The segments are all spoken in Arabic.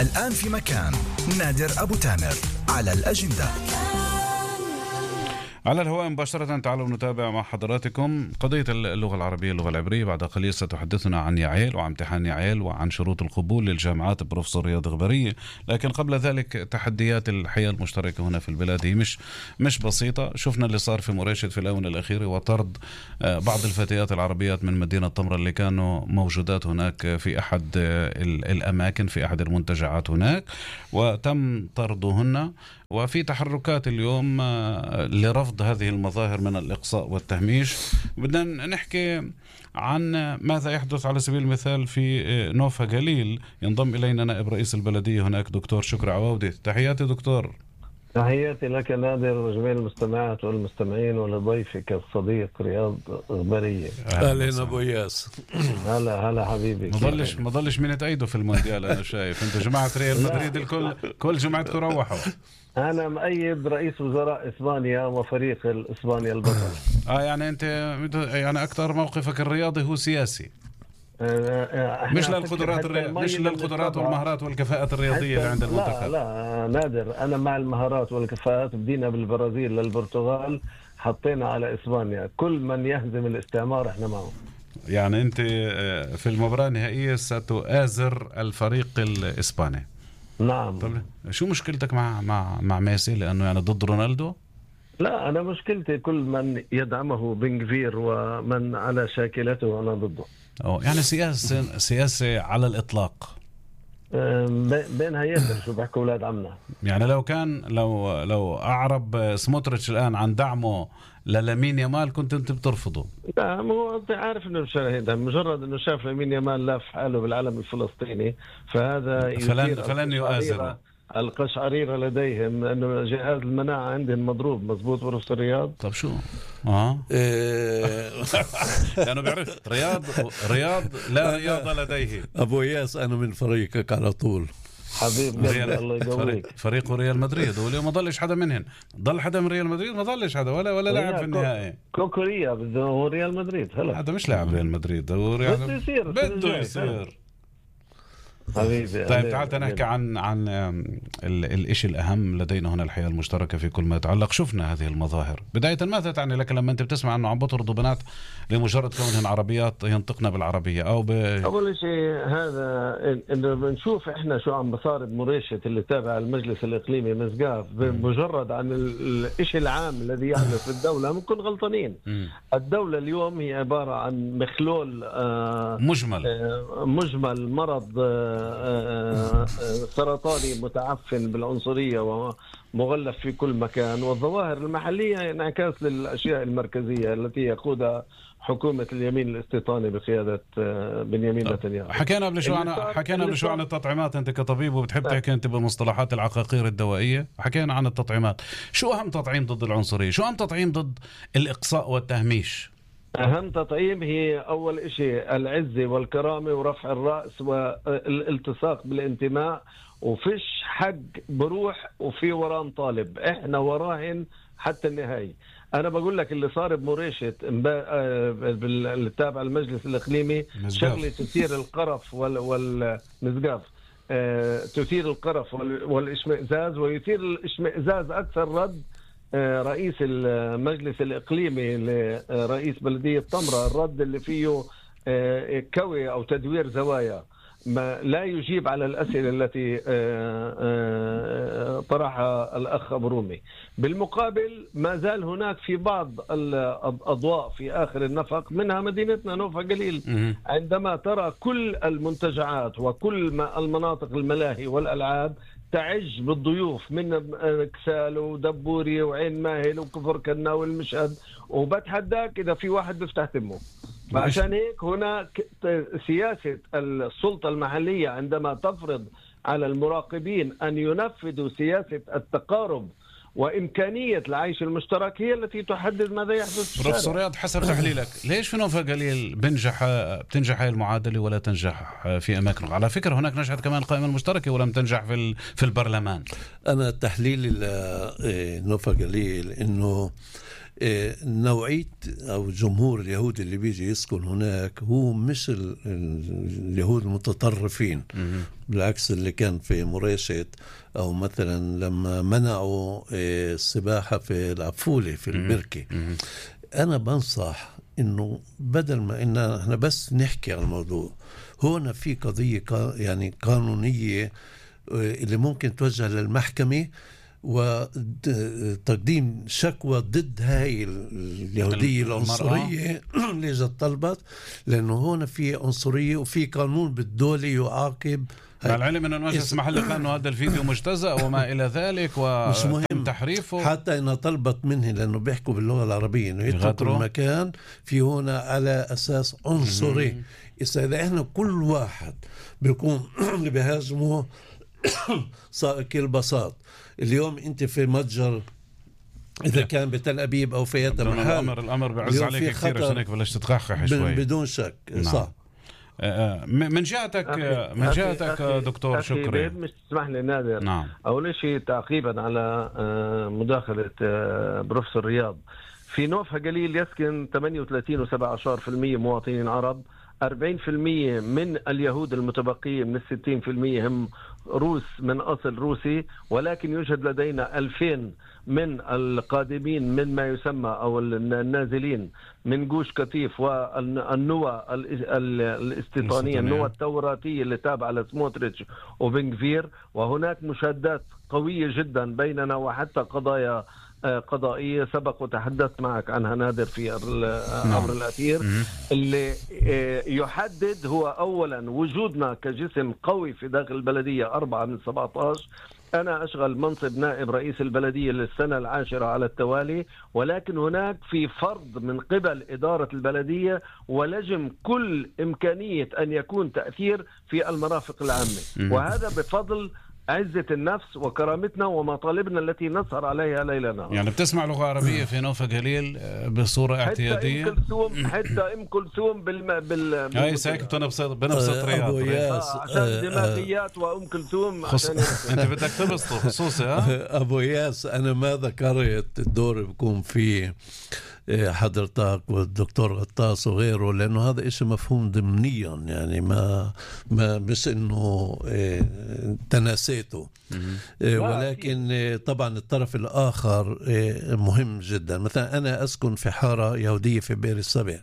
الآن في مكان نادر أبو تامر على الأجندة. على الهواء مباشرة. تعالوا نتابع مع حضراتكم قضية اللغة العربية اللغة العبرية. بعد قليل ستحدثنا عن يعيل وعن امتحان يعيل وعن شروط القبول للجامعات بروفيسور رياض غبرية. لكن قبل ذلك تحديات الحياة المشتركة هنا في البلاد هي مش بسيطة. شفنا اللي صار في مريشد في الآونة الأخيرة وطرد بعض الفتيات العربيات من مدينة طمرة اللي كانوا موجودات هناك في أحد الأماكن في أحد المنتجعات هناك، وتم طردهن. وفي تحركات اليوم لرفض هذه المظاهر من الإقصاء والتهميش. بدنا نحكي عن ماذا يحدث على سبيل المثال في نوفا جليل. ينضم إلينا نائب رئيس البلدية هناك دكتور شكري عواودي. تحياتي دكتور. تحياتي لك نادر وجميع المستمعات والمستمعين ولضيفك الصديق رياض غبرية. أهلا أبو ياس. هلا حبيبي. ما ضلش من تأيدوا في المونديال. أنا شايف أنتوا جماعة ريال مدريد كل جمعتكم روحوا. أنا مؤيد رئيس وزراء إسبانيا وفريق إسبانيا البطل. يعني أنت يعني أكثر موقفك الرياضي هو سياسي، مش للقدرات والمهارات والكفاءات الرياضية اللي عند المنتخب. لا نادر، أنا مع المهارات والكفاءات. بدينا بالبرازيل للبرتغال، حطينا على إسبانيا. كل من يهزم الاستعمار احنا معه. يعني أنت في المباراة النهائية ستؤازر الفريق الإسباني. نعم. طب شو مشكلتك مع ميسي؟ لأنه يعني ضد رونالدو؟ لا، أنا مشكلتي كل من يدعمه بنغفير ومن على شاكلته أنا ضده. يعني سياسة على الإطلاق. بينها ياسر شو بحكوا أولاد عمنا. يعني لو أعرب سموتريتش الآن عن دعمه للامين يامال كنت أنت بترفضه؟ لا، مو أنت عارف إنه مجرد إنه شاف لامين يامال لاف حاله بالعالم الفلسطيني، فهذا فلن يؤازره. القشعريرة لديهم أنه جهاز المناعة عندهم مضروب. مزبوط بروفيسور رياض؟ طب شو؟ لأنه بيعرف رياض لا رياضة لديه. أبو ياس أنا من فريقك على طول حبيب الله يقويك. فريق ريال مدريد واليوم ما ضلش حدا منهن. ضل حدا من ريال مدريد؟ ما ضلش حدا ولا لاعب في النهائي. كوكوريا هو ريال مدريد. هذا مش لاعب ريال مدريد، هو بده يصير حبيبي. طيب تعال نحكي عن الاشي الأهم لدينا هنا، الحياة المشتركة في كل ما يتعلق. شفنا هذه المظاهر. بداية ماذا تعني لك لما أنت بتسمع أنه عم بطردوا بنات لمجرد كونهن عربيات ينطقنا بالعربية أول شيء هذا إنه بنشوف إحنا شو عم بصار بمريشة اللي تابع المجلس الإقليمي مسقاف. بمجرد عن الإشي العام الذي يحدث في الدولة ممكن غلطانين. الدولة اليوم هي عبارة عن مخلول مجمل مرض سرطاني متعفن بالعنصرية ومغلف في كل مكان. والظواهر المحلية انعكاس للأشياء المركزية التي يقودها حكومة اليمين الاستيطاني بقيادة بنيامين نتنياهو. حكينا قبل شو عن التطعيمات. أنت كطبيب وبتحب تحكي أنت بالمصطلحات العقاقير الدوائية. حكينا عن التطعيمات. شو أهم تطعيم ضد العنصرية؟ شو أهم تطعيم ضد الإقصاء والتهميش؟ أهم تطعيم هي أول إشي العزة والكرامة ورفع الرأس والالتصاق بالانتماء، وفيش حق بروح وفي وراه طالب. إحنا وراهن حتى النهاية. أنا بقول لك اللي صار بمريشة اللي تابع المجلس الإقليمي شغلة تثير القرف والمزقاف، تثير القرف والإشمئزاز، ويثير الإشمئزاز أكثر رد رئيس المجلس الإقليمي لرئيس بلدية طمرة، الرد اللي فيه كوي أو تدوير زوايا، ما لا يجيب على الأسئلة التي طرحها الأخ أبو رومي. بالمقابل ما زال هناك في بعض الأضواء في آخر النفق، منها مدينتنا نوفا جليل، عندما ترى كل المنتجعات وكل المناطق الملاهي والألعاب تعج بالضيوف من كسال ودبوري وعين ماهل وكفر كنا والمشهد، وبتحداك إذا في واحد بيفتح تمه. عشان هيك هناك سياسة السلطة المحلية عندما تفرض على المراقبين أن ينفذوا سياسة التقارب وإمكانية العيش المشترك هي التي تحدد ماذا يحدث. بروفيسور رياض، حسب تحليلك ليش في نوفا جليل بتنجح هاي المعادلة ولا تنجح في أماكن؟ على فكرة هناك نجحت كمان القائمة المشتركة ولم تنجح في البرلمان. أنا تحليلي لنوفا جليل إنه نوعية أو جمهور اليهود اللي بيجي يسكن هناك هو مش اليهود المتطرفين. بالعكس اللي كان في مريشت أو مثلا لما منعوا السباحة في العفولة في البركة. أنا بنصح إنه بدل ما إننا إحنا بس نحكي عن الموضوع، هنا في قضية يعني قانونية اللي ممكن توجه للمحكمة وتقديم شكوى ضد هاي اليهودية العنصرية اللي جت طلبت، لأنه هنا في عنصرية وفي قانون بالدولة يعاقب. مع العلم أن المجلس المحلي قال أنه هذا الفيديو مجتزأ وما إلى ذلك وتم تحريفه، حتى إنها طلبت منه لأنه بيحكوا باللغة العربية إنه يتركوا المكان في هنا على أساس عنصري. إذا إحنا كل واحد بيكون اللي بيهاجمه سائق البساط. اليوم أنت في متجر إذا كان بتل أبيب أو في الأمر بعز عليك كثير عشان هيك بلشت تتخخخ شوي بدون شك. نعم. صح. من جهتك دكتور شكري، مش تسمح لي نادر. نعم. أول شيء تعقيبا على مداخلة بروفيسور رياض، في نوفا قليل يسكن 38.17% مواطنين عرب، 40% من اليهود المتبقية من 60% هم روس من أصل روسي، ولكن يوجد لدينا 2000 من القادمين من ما يسمى أو النازلين من جوش كتيف والنوى الاستيطانية، النوى التوراتية اللي تابعة لسموتريتش وبنغفير. وهناك مشادات قوية جدا بيننا وحتى قضايا قضائية سبق وتحدثت معك عنها نادر في الأمر الأخير، اللي يحدد هو أولا وجودنا كجسم قوي في داخل البلدية 4 من 17. أنا أشغل منصب نائب رئيس البلدية للسنة 10 على التوالي، ولكن هناك في فرض من قبل إدارة البلدية ولجم كل إمكانية أن يكون تأثير في المرافق العامة، وهذا بفضل عزة النفس وكرامتنا ومطالبنا التي نسهر عليها ليلا نهار. يعني بتسمع لغة عربية في نوفا قليل بصورة اعتيادية؟ حتى أم كلثوم هاي ساكت بنبسط رياض أبو ياس عشان دماغيات وأم كلثوم أنت بدك تبسطه خصوصي. أبو ياس أنا ما ذكرت الدور بيكون فيه حضرتك والدكتور غطاس وغيره، لأنه هذا إشي مفهوم ضمنيا، يعني ما مش إنه تناسيته، ولكن طبعا الطرف الآخر مهم جدا. مثلا أنا أسكن في حارة يهودية في بئر السبع،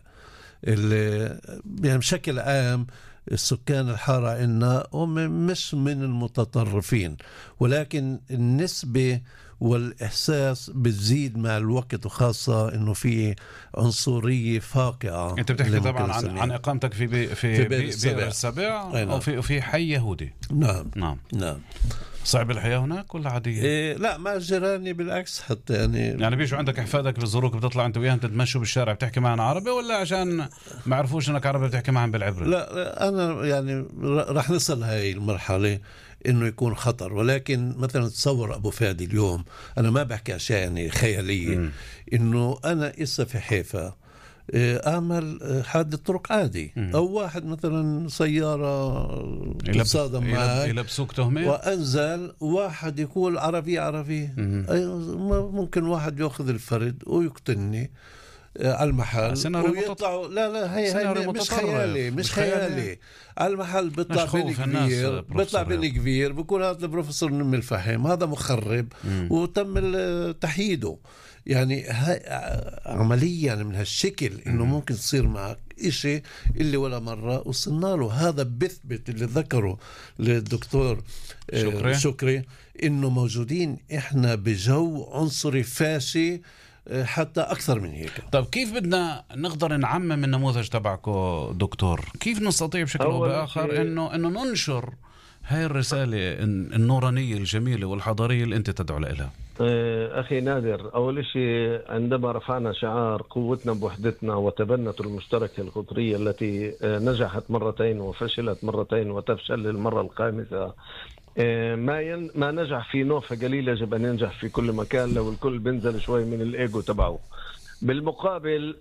يعني بشكل عام السكان الحارة إنها مش من المتطرفين، ولكن النسبة والإحساس بتزيد مع الوقت، وخاصة إنه في عنصرية فاقعة. أنت بتحكي طبعا عن إقامتك في بئر السبع أو في حي يهودي. نعم. صعب الحياة هناك ولا عادية؟ لا ما جيراني بالعكس، حتى يعني بيجوا عندك أحفادك بزوروك بتطلع أنت وياهم تتمشوا بالشارع بتحكي معهم عربي، ولا عشان ما عرفوش أنك عربي بتحكي معهم بالعبري؟ لا أنا يعني رح نصل هاي المرحلة إنه يكون خطر، ولكن مثلا تصور أبو فادي اليوم، أنا ما بحكي أشياء يعني خيالية، إنه أنا إسا في حيفا أعمل حادث طرق عادي، أو واحد مثلا سيارة تصادم معي يلبسوك تهمة وأنزل واحد يقول عربي ممكن واحد يأخذ الفرد ويقتلني على المحل ويطلعوا. لا هي مش خيالي على المحل بيطلع بن كبير بيقول هذا البروفيسور نمي الفحم هذا مخرب وتم تحييده. يعني عمليا من هالشكل انه ممكن تصير معك اشي اللي ولا مرة وصلنا له. هذا بثبت اللي ذكره للدكتور شكري انه موجودين احنا بجو عنصري فاشي حتى أكثر من هيك. طيب كيف بدنا نقدر نعمم النموذج تبعكو دكتور؟ كيف نستطيع بشكل أو بآخر إنه ننشر هاي الرسالة النورانية الجميلة والحضارية اللي أنت تدعو لها؟ أخي نادر، أول شيء عندما رفعنا شعار قوتنا بوحدتنا وتبنت المشتركة القطرية التي نجحت مرتين وفشلت مرتين وتفشل للمرة الخامسة، ما نجح في نوفا قليل يجب أن ينجح في كل مكان لو الكل بنزل شوي من الإيجو تبعه. بالمقابل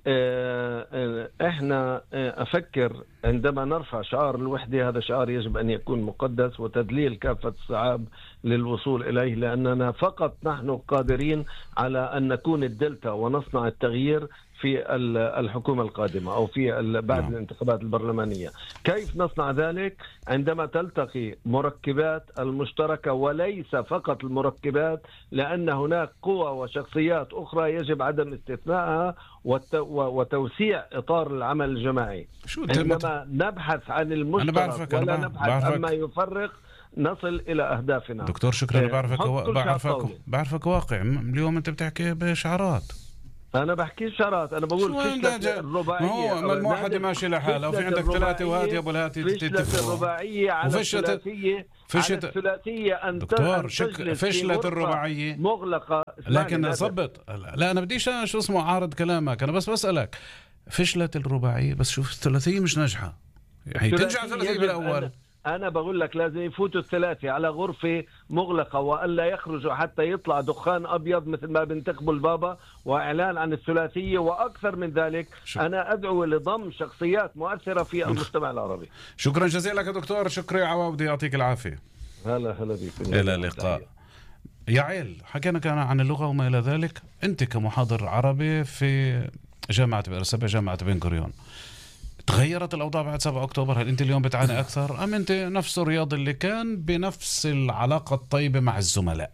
احنا افكر عندما نرفع شعار الوحدة، هذا شعار يجب ان يكون مقدس وتذليل كافة الصعاب للوصول اليه، لاننا فقط نحن قادرين على ان نكون الدلتا ونصنع التغيير في الحكومة القادمة أو في بعد الانتخابات البرلمانية. كيف نصنع ذلك؟ عندما تلتقي مركبات المشتركة وليس فقط المركبات، لأن هناك قوى وشخصيات أخرى يجب عدم استثنائها وتوسيع إطار العمل الجماعي. عندما نبحث عن المشترك ولا نبحث عن ما يفرق نصل إلى أهدافنا. دكتور شكرا، بعرفك واقع. اليوم أنت بتحكي بشعارات. أنا بحكي شعارات، أنا بقول فشلة الرباعية. هو من واحد ماشي لحاله وفي عندك ثلاثة وهات يا أبو الهاتي فشلة الرباعية على الثلاثية أن دكتور فشلة الرباعية مغلقة. لكن صبت، لا أنا بديش شو اسمه عارض كلامك، أنا بس بسألك فشلة الرباعية، بس شوف الثلاثية مش ناجحة، يعني تنجح الثلاثية بالأول. أنا بقول لك لازم يفوتوا الثلاثة على غرفة مغلقة وألا يخرجوا حتى يطلع دخان أبيض مثل ما بنتخبوا البابا، وإعلان عن الثلاثية. وأكثر من ذلك أنا أدعو لضم شخصيات مؤثرة في المجتمع العربي. شكرا جزيلا لك دكتور، شكري عواودي، يعطيك العافية. هلا بكم. إلى اللقاء. يعيل، حكينا كان عن اللغة وما إلى ذلك. أنت كمحاضر عربي في جامعة بئر سبع، جامعة بن غوريون، تغيرت الأوضاع بعد 7 أكتوبر؟ هل أنت اليوم بتعاني أكثر أم أنت نفس الرياض اللي كان بنفس العلاقة الطيبة مع الزملاء؟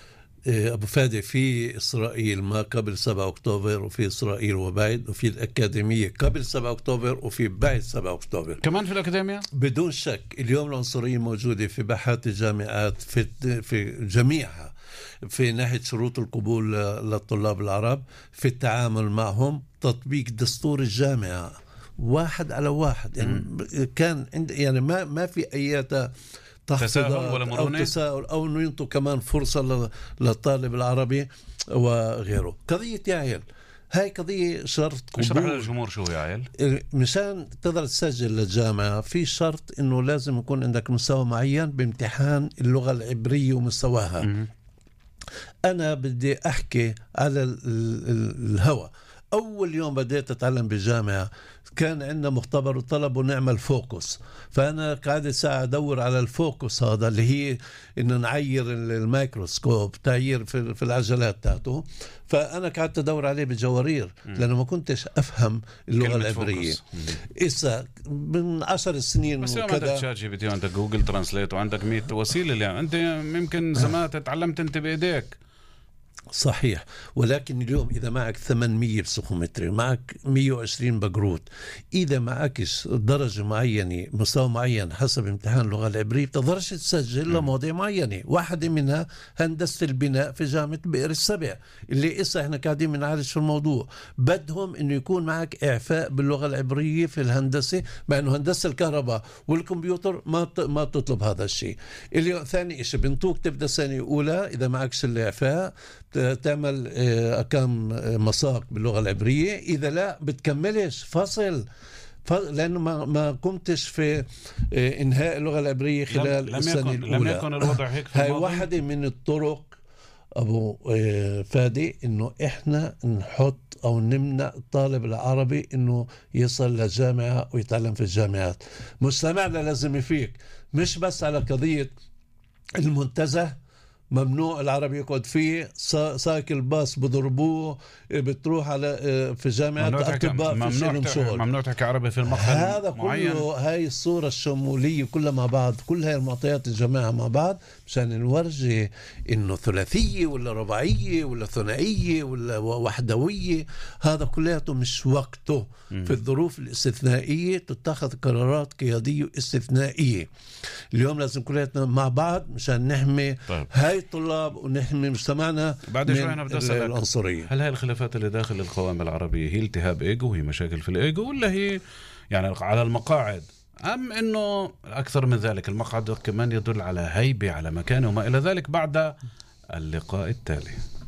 أبو فادي، في إسرائيل ما قبل 7 أكتوبر، وفي إسرائيل وبعد، وفي الأكاديمية قبل 7 أكتوبر وفي بعد 7 أكتوبر. كمان في الأكاديمية؟ بدون شك. اليوم العنصرية موجودة في باحات الجامعات في جميعها، في ناحية شروط القبول للطلاب العرب، في التعامل معهم، تطبيق دستور الجامعة 1 على 1. يعني كان يعني ما في أي تساؤل ولا مرونة أو تساؤل أو إنه ينطوا كمان فرصة للطالب العربي وغيره. قضية يعيل، هاي قضية شرط قبول. اشرح للجمهور شو يعيل. مشان تقدر تسجل للجامعة في شرط إنه لازم يكون عندك مستوى معين بامتحان اللغة العبرية ومستواها. أنا بدي أحكي على الهوى. أول يوم بديت أتعلم بالجامعة كان عندنا مختبر وطلبوا نعمل فوكس، فأنا قاعد ساعة أدور على الفوكس هذا اللي هي إنه نعير الميكروسكوب، تعيير في العجلات تاعته. فأنا قاعدت أدور عليه بالجوارير لأنه ما كنتش أفهم اللغة العبرية. إسا من 10 سنين بس اليوم عندك شات جي بي تي وعندك جوجل ترانسليت وعندك 100 وسيلة. يعني أنت ممكن زمان تعلمت أنت بإيديك. صحيح، ولكن اليوم إذا معك 800 بسخومتري، معك 120 بقروت، إذا معكش درجة معينة، مستوى معين حسب امتحان اللغة العبرية، بتقدرش تسجل لمواضيع معينة. واحدة منها هندسة البناء في جامعة بئر السبع، اللي إسا إحنا قاعدين بنعالج في الموضوع. بدهم إنه يكون معك إعفاء باللغة العبرية في الهندسة، مع إنه هندسة الكهرباء والكمبيوتر ما تطلب هذا الشيء. اللي ثاني إشي بنطوك تبدأ سنة أولى إذا معكش الإعفاء تعمل كم مساق باللغة العبرية، إذا لا بتكملش فصل لأنه ما قمتش في إنهاء اللغة العبرية خلال السنة الأولى. لم يكن الوضع هيك في هاي واحدة من الطرق أبو فادي إنه إحنا نحط أو نمنع الطالب العربي إنه يصل للجامعة ويتعلم في الجامعات. مجتمعنا لازم يفيق، مش بس على قضية المنتزه ممنوع العربي يقعد فيه، سايكل باص بضربوه، بتروح على في جامعات الأطباء ممنوع تحكي عربي في المقهى. هذا كله هاي الصورة الشمولية كلها مع بعض، كل هاي المعطيات الجماعة مع بعض مشان نورجي إنه ثلاثية ولا رباعية ولا ثنائية ولا وحدوية، هذا كلياته مش وقته. في الظروف الاستثنائية تتخذ قرارات قيادية استثنائية. اليوم لازم كلياتنا مع بعض مشان نحمي هاي الطلاب ونحمي مجتمعنا بعد شوي. أنا بدي أسألك، العنصرية. هل هاي الخلافات اللي داخل القوائم العربية هي التهاب إيجو، هي مشاكل في الإيجو، ولا هي يعني على المقاعد، أم إنه أكثر من ذلك؟ المقعد كمان يدل على هيبة، على مكانه وما إلى ذلك. بعد اللقاء التالي.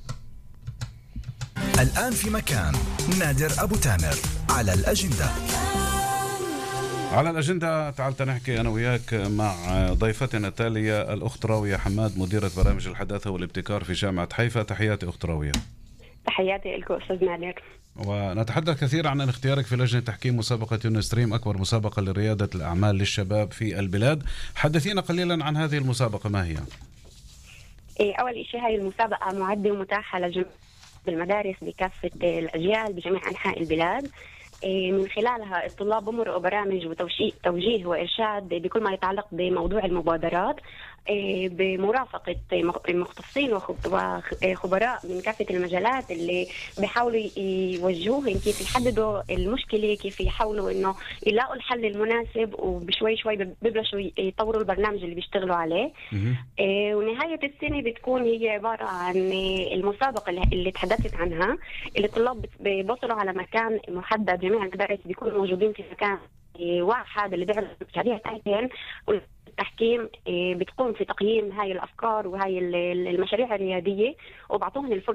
الآن في مكان نادر أبو تامر على الأجندة. على الأجندة تعال نحكي أنا وياك مع ضيفتنا التالية الأخت راوية حماد، مديرة برامج الحداثة والابتكار في جامعة حيفا. تحياتي أخت راوية. تحياتي لكم أستاذ نادر. ونتحدث كثيرا عن اختيارك في لجنة تحكيم مسابقة يونستريم، أكبر مسابقة لريادة الأعمال للشباب في البلاد. حدثينا قليلا عن هذه المسابقة، ما هي؟ أول شيء هاي المسابقة معدة ومتاحة لجميع المدارس بكافة الأجيال بجميع أنحاء البلاد. من خلالها الطلاب بمرقوا برامج وتوجيه وإرشاد بكل ما يتعلق بموضوع المبادرات، بمرافقة مختصين وخبراء من كافة المجالات اللي بيحاولوا يوجهوهم كيف يحددوا المشكلة، كيف يحاولوا إنه يلاقوا الحل المناسب، وبشوي شوي ببلشوا يطوروا البرنامج اللي بيشتغلوا عليه. ونهاية السنة بتكون هي عبارة عن المسابقة اللي تحدثت عنها، اللي الطلاب بيوصلوا على مكان محدد، جميع المدارس بيكونوا موجودين في مكان واحد اللي بيعرض المشاريع تاعتهم. التحكيم بتقوم في تقييم هاي الأفكار وهاي المشاريع الريادية، وبعطوهم الفرصة